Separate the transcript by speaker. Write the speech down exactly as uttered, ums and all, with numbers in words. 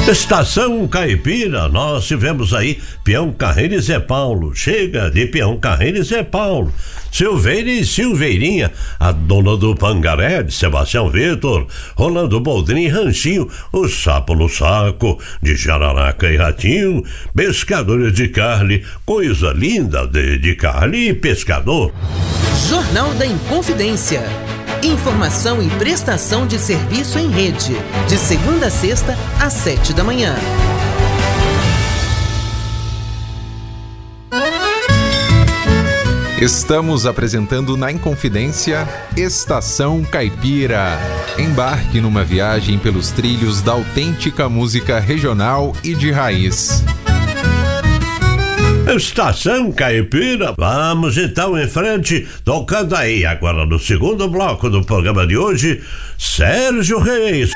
Speaker 1: Estação Caipira, nós tivemos aí Peão Carreiro e Zé Paulo. Chega de Peão Carreiro e Zé Paulo. Silveira e Silveirinha, a dona do Pangaré, de Sebastião Vitor. Rolando Boldrin e Ranchinho, o Sapo no Saco, de Jararaca e Ratinho. Pescadores de Carne, coisa linda de, de Carne e Pescador.
Speaker 2: Jornal da Inconfidência. Informação e prestação de serviço em rede. De segunda a sexta, às sete da manhã.
Speaker 3: Estamos apresentando na Inconfidência Estação Caipira. Embarque numa viagem pelos trilhos da autêntica música regional e de raiz.
Speaker 1: Estação Caipira, vamos então em frente, tocando aí agora no segundo bloco do programa de hoje, Sérgio Reis,